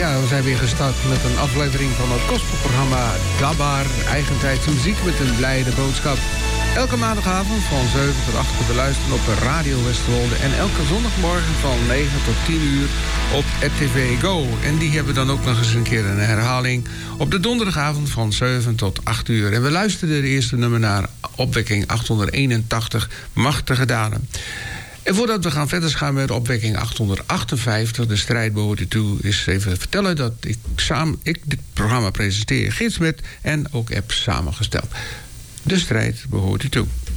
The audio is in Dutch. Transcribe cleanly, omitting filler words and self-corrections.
Ja, we zijn weer gestart met een aflevering van het gospelprogramma Dabar. Eigentijdse muziek met een blijde boodschap. Elke maandagavond van 7 tot 8 te beluisteren op Radio Westerwolde. En elke zondagmorgen van 9 tot 10 uur op RTV Go. En die hebben dan ook nog eens een keer een herhaling op de donderdagavond van 7 tot 8 uur. En we luisterden het eerste nummer naar opwekking 881, Machtige Daden. En voordat we gaan verder gaan met opwekking 858, de strijd behoort u toe, is even vertellen dat ik dit programma presenteer, Geert Smit, en ook heb samengesteld. De strijd behoort u toe.